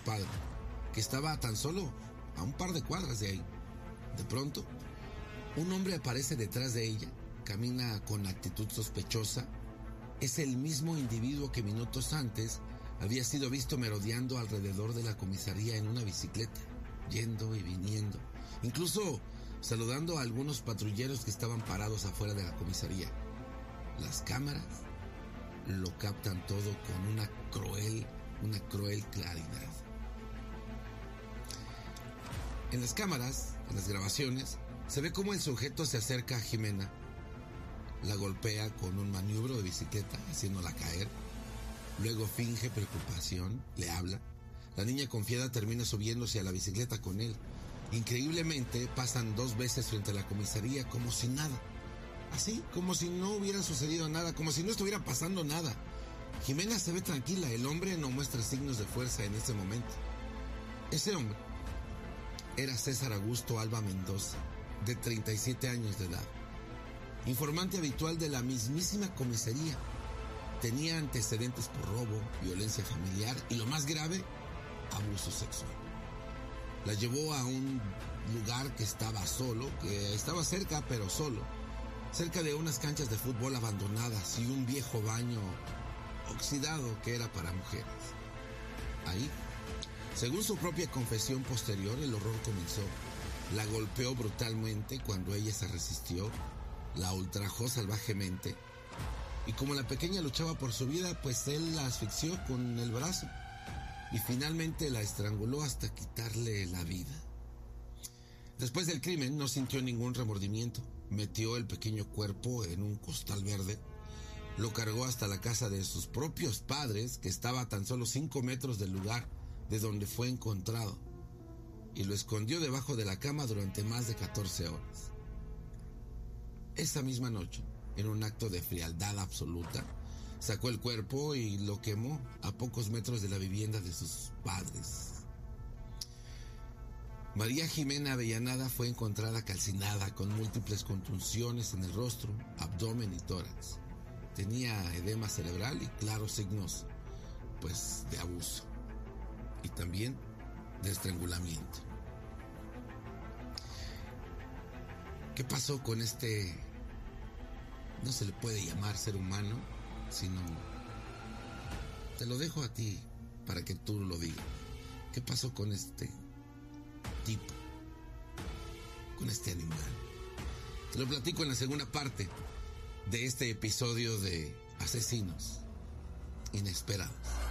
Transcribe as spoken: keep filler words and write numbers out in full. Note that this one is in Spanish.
padre, que estaba tan solo a un par de cuadras de ahí. De pronto, un hombre aparece detrás de ella, camina con actitud sospechosa. Es el mismo individuo que minutos antes había sido visto merodeando alrededor de la comisaría en una bicicleta, yendo y viniendo, incluso saludando a algunos patrulleros que estaban parados afuera de la comisaría. Las cámaras lo captan todo con una cruel, una cruel claridad. En las cámaras, en las grabaciones, se ve cómo el sujeto se acerca a Jimena, la golpea con un maniobro de bicicleta, haciéndola caer. Luego finge preocupación, le habla. La niña confiada termina subiéndose a la bicicleta con él. Increíblemente, pasan dos veces frente a la comisaría como si nada. Así, como si no hubiera sucedido nada, como si no estuviera pasando nada. Jimena se ve tranquila, el hombre no muestra signos de fuerza en ese momento. Ese hombre era César Augusto Alba Mendoza, de treinta y siete años de edad. Informante habitual de la mismísima comisaría. Tenía antecedentes por robo, violencia familiar y, lo más grave, abuso sexual. La llevó a un lugar que estaba solo, que estaba cerca pero solo, cerca de unas canchas de fútbol abandonadas y un viejo baño oxidado que era para mujeres. Ahí, según su propia confesión posterior, el horror comenzó. La golpeó brutalmente cuando ella se resistió, la ultrajó salvajemente, y como la pequeña luchaba por su vida, pues él la asfixió con el brazo y finalmente la estranguló hasta quitarle la vida. Después del crimen no sintió ningún remordimiento. Metió el pequeño cuerpo en un costal verde, lo cargó hasta la casa de sus propios padres, que estaba a tan solo cinco metros del lugar de donde fue encontrado, y lo escondió debajo de la cama durante más de catorce horas. Esa misma noche, en un acto de frialdad absoluta, sacó el cuerpo y lo quemó a pocos metros de la vivienda de sus padres. María Jimena Avellaneda fue encontrada calcinada con múltiples contusiones en el rostro, abdomen y tórax. Tenía edema cerebral y claros signos, pues, de abuso y también de estrangulamiento. ¿Qué pasó con este? No se le puede llamar ser humano, sino... Te lo dejo a ti para que tú lo digas. ¿Qué pasó con este tipo? Con este animal. Te lo platico en la segunda parte de este episodio de Asesinos Inesperados.